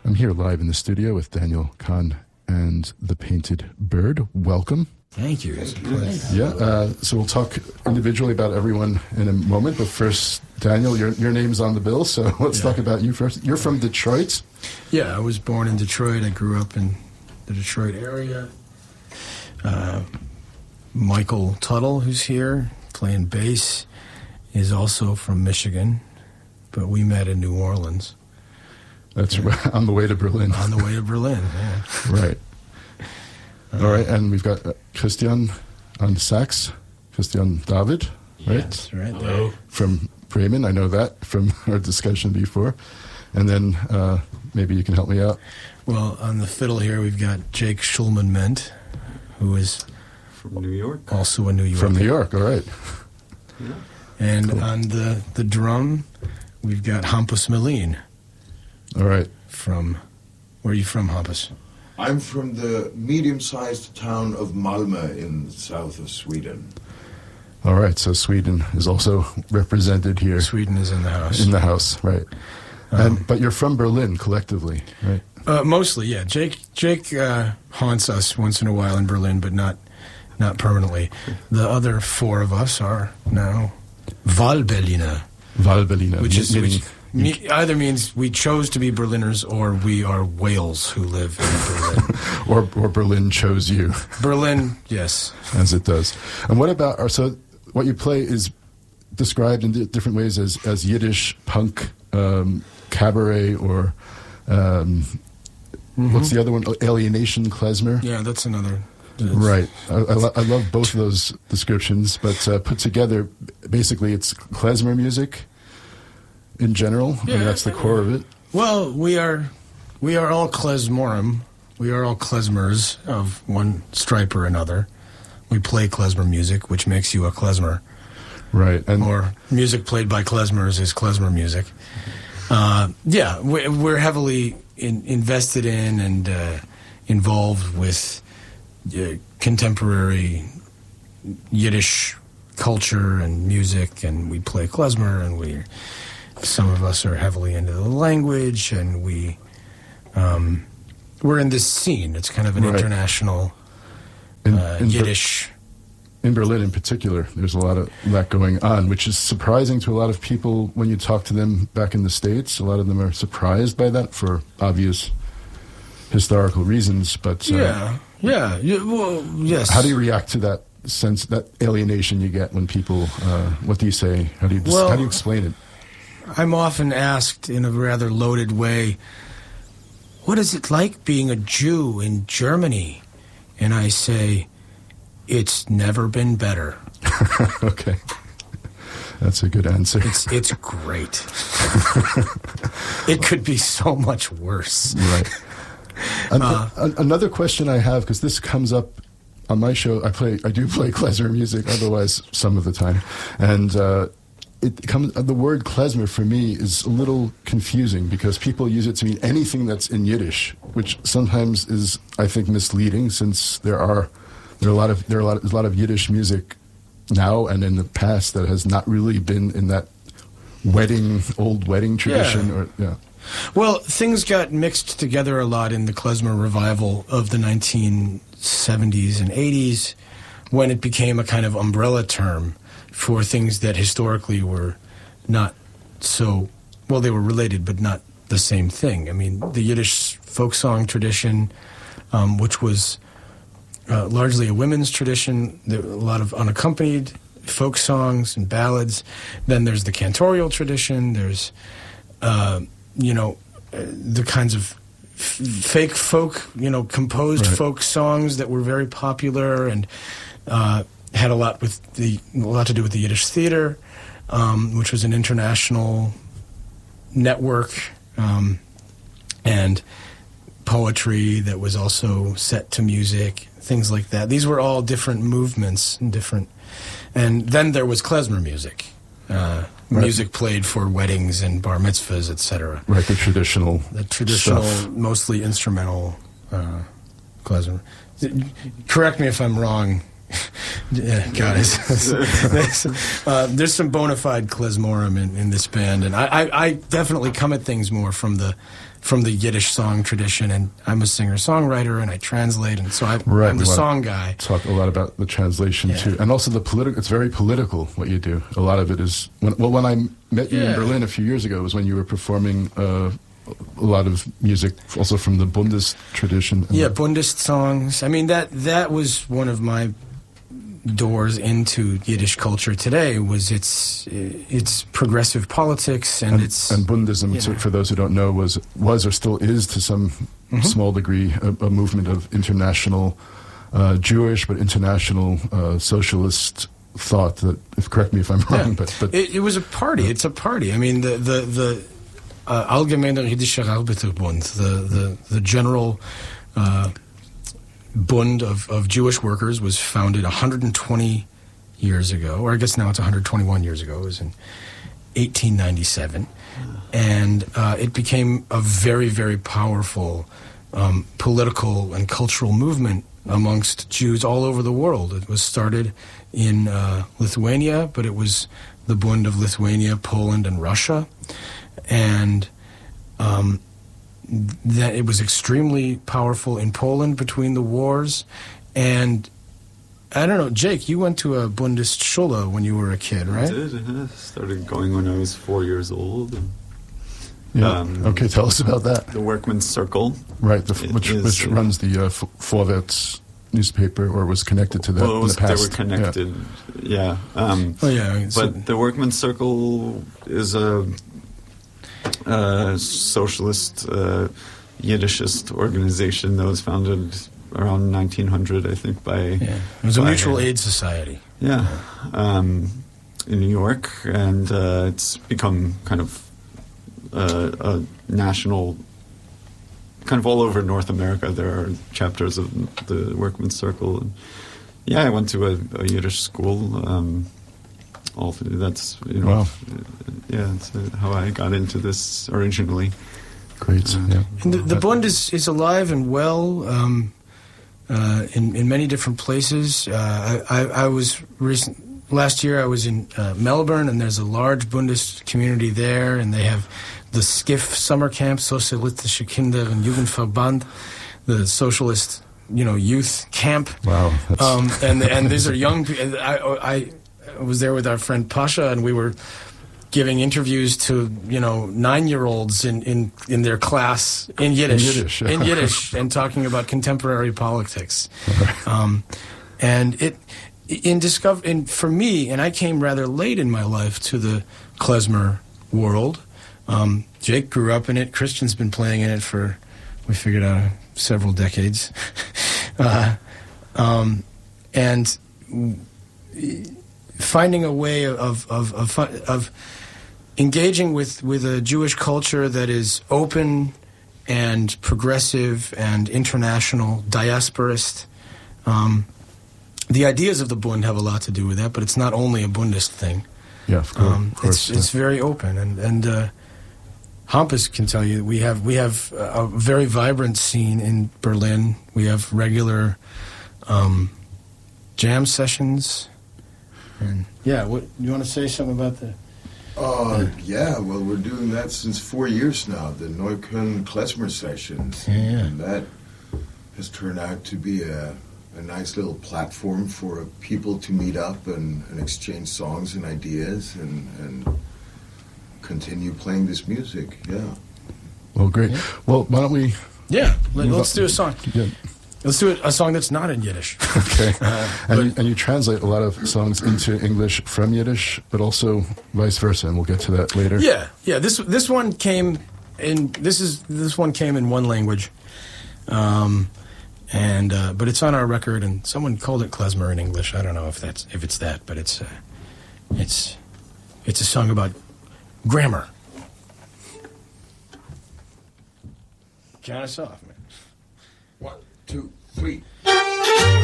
I'm here live in the studio with Daniel Kahn and the Painted Bird. Welcome. Thank you. Yeah, so we'll talk individually about everyone in a moment, but first, Daniel, your name's on the bill, so let's talk about you first. You're from Detroit? Yeah, I was born in Detroit. I grew up in the Detroit area. Michael Tuttle, who's here playing bass, is also from Michigan, but we met in New Orleans. That's right, on the way to Berlin. On the way to Berlin, yeah. Right. All right, and we've got Christian on sax, Christian David, right? Yes, right. Hello. From Bremen, I know that from our discussion before. And then maybe you can help me out. Well, on the fiddle here, we've got Jake Schulman-Ment, who is from New York. Also a New Yorker. From New York, all right. Yeah. And cool. On the drum, we've got Hampus Melin. All right. Where are you from, Hampus? I'm from the medium-sized town of Malmö in the south of Sweden. All right, so Sweden is also represented here. Sweden is in the house. In the house, right. But you're from Berlin collectively, right? Mostly, yeah. Jake haunts us once in a while in Berlin, but not permanently. The other four of us are now Wahlberliner. Wahlberliner. Which either means we chose to be Berliners or we are whales who live in Berlin. or Berlin chose you. Berlin, yes. As it does. And what about, so what you play is described in different ways as Yiddish, punk, cabaret, or what's the other one? Alienation, klezmer? Yeah, that's another. Right. I love both of those descriptions, but put together, basically it's klezmer music in general. Yeah, I mean, that's the core of it. Well, we are all klezmorim. We are all klezmers of one stripe or another. We play klezmer music, which makes you a klezmer. Right. Or music played by klezmers is klezmer music. Yeah, we're heavily invested in and involved with contemporary Yiddish culture and music, and we play klezmer, and some of us are heavily into the language, and we're in this scene. It's kind of an international Yiddish. In Berlin in particular, there's a lot of that going on, which is surprising to a lot of people when you talk to them back in the States. A lot of them are surprised by that for obvious historical reasons. But yeah, well, yes. How do you react to that sense, that alienation you get when people? What do you say? How do you explain it? I'm often asked in a rather loaded way, what is it like being a Jew in Germany? And I say, it's never been better. Okay. That's a good answer. It's great. It could be so much worse. Right. Another question I have, because this comes up on my show, I do play klezmer music, otherwise some of the time, and the word klezmer for me is a little confusing because people use it to mean anything that's in Yiddish, which sometimes is, I think, misleading, since there's a lot of Yiddish music now and in the past that has not really been in that old wedding tradition. Yeah. Well, things got mixed together a lot in the klezmer revival of the 1970s and 80s, when it became a kind of umbrella term for things that historically were not so, well, they were related, but not the same thing. I mean, the Yiddish folk song tradition, which was largely a women's tradition, there were a lot of unaccompanied folk songs and ballads. Then there's the cantorial tradition. There's, the kinds of fake folk, composed folk songs that were very popular and had a lot to do with the Yiddish theater, which was an international network, and poetry that was also set to music, things like that. These were all different movements and then there was klezmer music. Music played for weddings and bar mitzvahs, etc. Right, the traditional stuff. Mostly instrumental klezmer. Correct me if I'm wrong, Yeah, God, there's some bona fide klezmorim in this band, and I definitely come at things more from the Yiddish song tradition, and I'm a singer-songwriter, and I translate, and so I'm the song guy. Talk a lot about the translation too, and also the political. It's very political what you do. A lot of it is when I met you in Berlin a few years ago, it was when you were performing a lot of music, also from the Bundist tradition. Yeah, Bundist songs. I mean, that was one of my doors into Yiddish culture today. Was its progressive politics and its Bundism. For those who don't know, was or still is to some small degree a movement of international Jewish but international socialist thought. That, correct me if I'm wrong, but it was a party. It's a party. I mean, the Allgemeiner Jiddischer Arbeiterbund, the general Bund of Jewish workers, was founded 120 years ago, or I guess now it's 121 years ago. It was in 1897, and it became a very, very powerful political and cultural movement amongst Jews all over the world. It was started in Lithuania, but it was the Bund of Lithuania, Poland, and Russia, and that it was extremely powerful in Poland between the wars. And I don't know, Jake, you went to a Bundist shul when you were a kid, right? I did. I started going when I was 4 years old. Okay, tell us about that. The Workman's Circle. Right, which runs the Vorwärts newspaper, or was connected to that in the past. They were connected, yeah. But the Workman's Circle is a socialist Yiddishist organization that was founded around 1900, I think, by... Yeah. It was a mutual aid society. Yeah, in New York, and it's become kind of a national... Kind of all over North America, there are chapters of the Workman's Circle. And yeah, I went to a Yiddish school. That's wow. That's how I got into this originally. Great. And the Bund is alive and well in many different places. I was last year. I was in Melbourne, and there's a large Bundist community there, and they have the SCIF summer camp, Sozialistische Kinder- und Jugendverband, the socialist, youth camp. Wow. And these are young people. I was there with our friend Pasha, and we were giving interviews to 9-year-olds in their class in Yiddish, and talking about contemporary politics. And for me, and I came rather late in my life to the klezmer world. Jake grew up in it. Christian's been playing in it for, we figured out, several decades. And finding a way of engaging with a Jewish culture that is open and progressive and international, diasporist. The ideas of the Bund have a lot to do with that, but it's not only a Bundist thing. Yeah, of course. It's very open, and Hampus can tell you we have a very vibrant scene in Berlin. We have regular jam sessions. And what you want to say something about the? Well, we're doing that since 4 years now. The Neukölln Klezmer sessions, and that has turned out to be a nice little platform for people to meet up and exchange songs and ideas and continue playing this music. Yeah. Well, great. Yeah. Well, why don't we? Yeah, let's do a song. Yeah. Let's do a song that's not in Yiddish. Okay. And you translate a lot of songs into English from Yiddish, but also vice versa, and we'll get to that later. Yeah. This one came in. This one came in one language, but it's on our record, and someone called it klezmer in English. I don't know if it's that, but it's a song about grammar. Count us off, man. 1, 2, 3.